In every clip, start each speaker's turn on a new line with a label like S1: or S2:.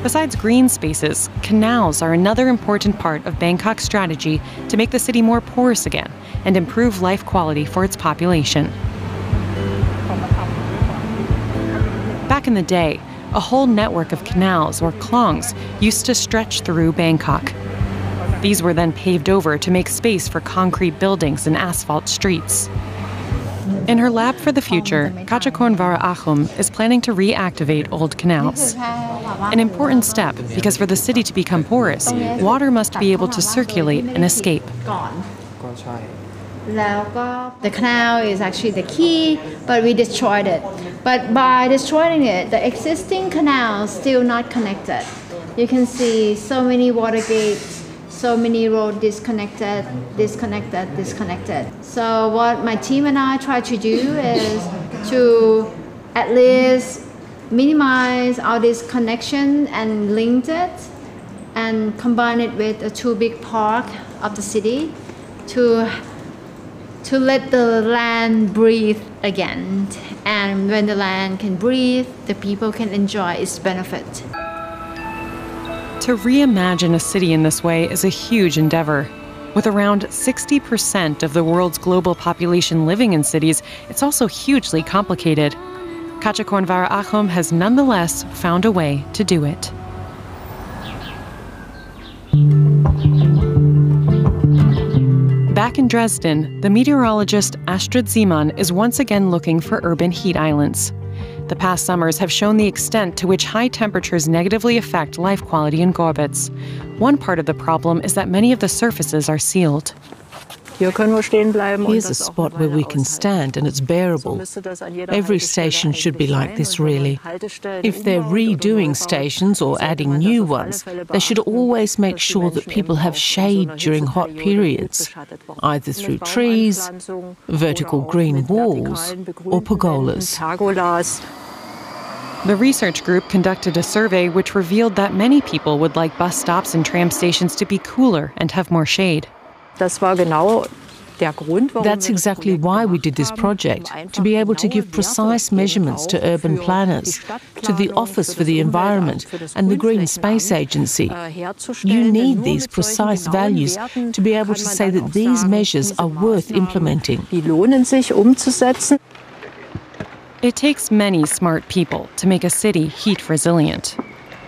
S1: Besides green spaces, canals are another important part of Bangkok's strategy to make the city more porous again and improve life quality for its population. Back in the day, a whole network of canals, or klongs, used to stretch through Bangkok. These were then paved over to make space for concrete buildings and asphalt streets. In her lab for the future, Kachakon Varaachum is planning to reactivate old canals. An important step, because for the city to become porous, water must be able to circulate and escape.
S2: The canal is actually the key, but we destroyed it. But by destroying it, the existing canal is still not connected. You can see so many water gates, so many roads disconnected. So what my team and I try to do is to at least minimize all this connection and link it and combine it with a two big park of the city to let the land breathe again. And when the land can breathe, the people can enjoy its benefit.
S1: To reimagine a city in this way is a huge endeavor. With around 60% of the world's global population living in cities, it's also hugely complicated. Kachakon Varaachum has nonetheless found a way to do it. Back in Dresden, the meteorologist Astrid Ziemann is once again looking for urban heat islands. The past summers have shown the extent to which high temperatures negatively affect life quality in Gorbitz. One part of the problem is that many of the surfaces are sealed.
S3: Here's a spot where we can stand and it's bearable. Every station should be like this, really. If they're redoing stations or adding new ones, they should always make sure that people have shade during hot periods, either through trees, vertical green walls, or pergolas.
S1: The research group conducted a survey which revealed that many people would like bus stops and tram stations to be cooler and have more shade.
S3: That's exactly why we did this project, to be able to give precise measurements to urban planners, to the Office for the Environment and the Green Space Agency. You need these precise values to be able to say that these measures are worth implementing.
S1: It takes many smart people to make a city heat resilient.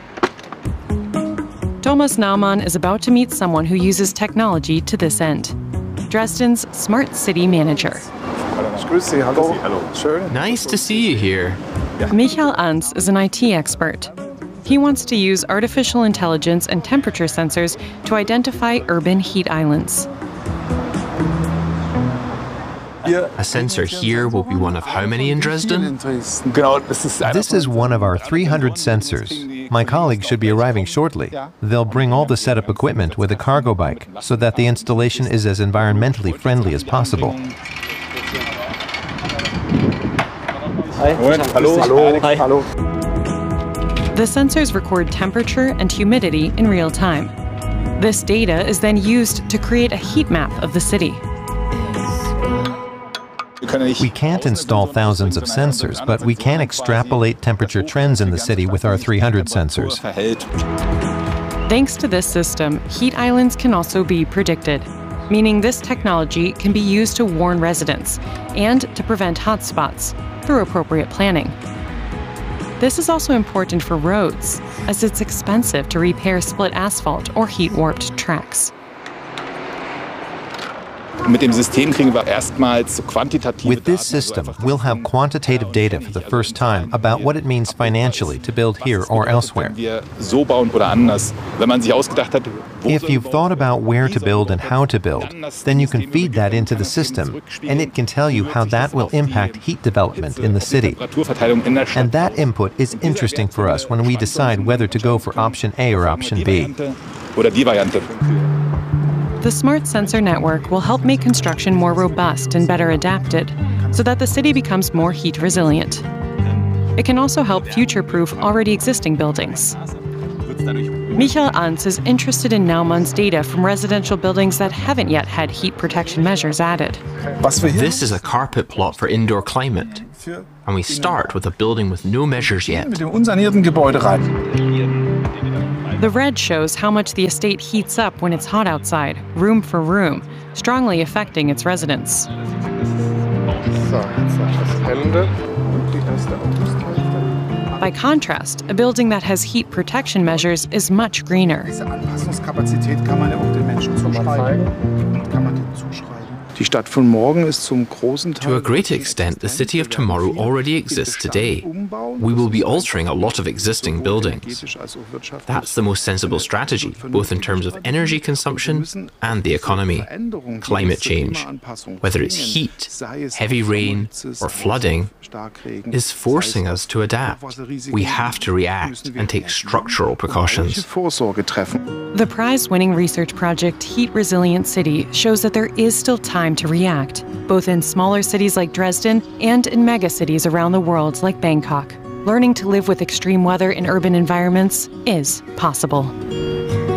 S1: Thomas Naumann is about to meet someone who uses technology to this end. Dresden's smart city manager.
S4: Nice to see you here.
S1: Michael Ans is an IT expert. He wants to use artificial intelligence and temperature sensors to identify urban heat islands.
S4: A sensor here will be one of how many in Dresden?
S5: This is one of our 300 sensors. My colleagues should be arriving shortly. They'll bring all the setup equipment with a cargo bike so that the installation is as environmentally friendly as possible.
S1: The sensors record temperature and humidity in real time. This data is then used to create a heat map of the city.
S5: We can't install thousands of sensors, but we can extrapolate temperature trends in the city with our 300 sensors.
S1: Thanks to this system, heat islands can also be predicted, meaning this technology can be used to warn residents and to prevent hotspots through appropriate planning. This is also important for roads, as it's expensive to repair split asphalt or heat-warped tracks.
S5: With this system, we'll have quantitative data for the first time about what it means financially to build here or elsewhere. If you've thought about where to build and how to build, then you can feed that into the system, and it can tell you how that will impact heat development in the city. And that input is interesting for us when we decide whether to go for option A or option B.
S1: The smart sensor network will help make construction more robust and better adapted, so that the city becomes more heat resilient. It can also help future-proof already existing buildings. Michael Ans is interested in Naumann's data from residential buildings that haven't yet had heat protection measures added.
S4: This is a carpet plot for indoor climate, and we start with a building with no measures yet.
S1: The red shows how much the estate heats up when it's hot outside, room for room, strongly affecting its residents. By contrast, a building that has heat protection measures is much greener.
S4: To a great extent, the city of tomorrow already exists today. We will be altering a lot of existing buildings. That's the most sensible strategy, both in terms of energy consumption and the economy. Climate change, whether it's heat, heavy rain, or flooding, is forcing us to adapt. We have to react and take structural precautions.
S1: The prize-winning research project Heat Resilient City shows that there is still time to react, both in smaller cities like Dresden and in megacities around the world like Bangkok. Learning to live with extreme weather in urban environments is possible.